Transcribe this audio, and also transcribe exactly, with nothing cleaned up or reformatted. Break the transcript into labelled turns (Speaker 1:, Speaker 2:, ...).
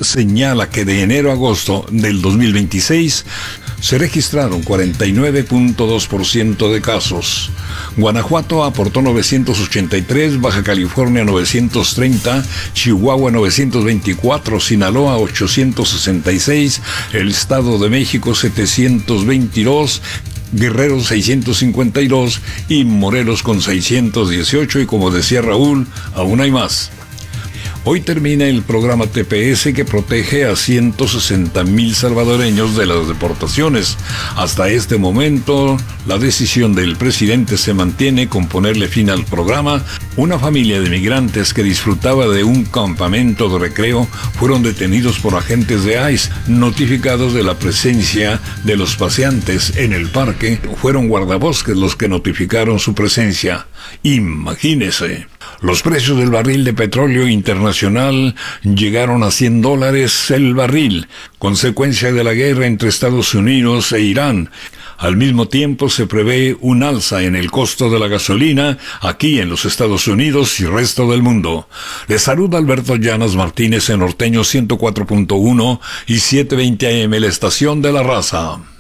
Speaker 1: señala que de enero a agosto del dos mil veintiséis se registraron cuarenta y nueve punto dos por ciento de casos. Guanajuato aportó novecientos ochenta y tres, Baja California novecientos treinta, Chihuahua novecientos veinticuatro, Sinaloa ochocientos sesenta y seis, el Estado de México setecientos veintidós, Guerrero seiscientos cincuenta y dos y Morelos con seiscientos dieciocho, y como decía Raúl, aún hay más. Hoy termina el programa T P S que protege a ciento sesenta mil salvadoreños de las deportaciones. Hasta este momento, la decisión del presidente se mantiene con ponerle fin al programa. Una familia de migrantes que disfrutaba de un campamento de recreo fueron detenidos por agentes de I C E, notificados de la presencia de los paseantes en el parque. Fueron guardabosques los que notificaron su presencia. Imagínese. Los precios del barril de petróleo internacional llegaron a cien dólares el barril, consecuencia de la guerra entre Estados Unidos e Irán. Al mismo tiempo se prevé un alza en el costo de la gasolina aquí en los Estados Unidos y resto del mundo. Les saluda Alberto Llanas Martínez en Norteño ciento cuatro punto uno y setecientos veinte A M, la estación de la raza.